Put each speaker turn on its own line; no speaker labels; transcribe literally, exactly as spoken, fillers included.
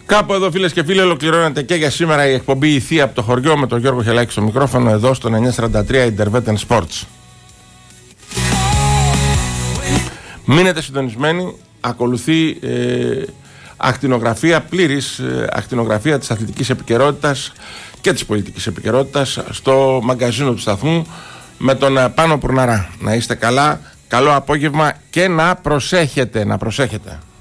Κάπου εδώ, φίλες και φίλοι, ολοκληρώνεται και για σήμερα η εκπομπή «Η Θεία από το χωριό» με τον Γιώργο Χελάκη στο μικρόφωνο, εδώ στον εννιακόσια σαράντα τρία Intervetten Sports. Μείνετε συντονισμένοι, ακολουθεί ε, ακτινογραφία, πλήρης ε, ακτινογραφία της αθλητικής επικαιρότητας και της πολιτικής επικαιρότητας στο μαγκαζίνο του σταθμού με τον ε, Πάνο Πουρναρά. Να είστε καλά, καλό απόγευμα και να προσέχετε, να προσέχετε.